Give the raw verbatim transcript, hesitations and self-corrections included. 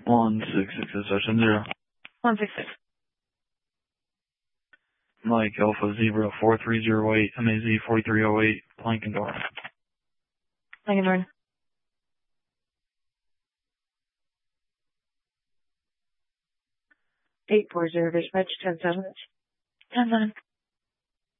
One six six six seven zero. One six six. Mike Alpha Zebra four three zero eight M A Z forty three oh eight Lincoln Door. Lincoln Door. Eight four zero dispatch ten seven. Ten seven.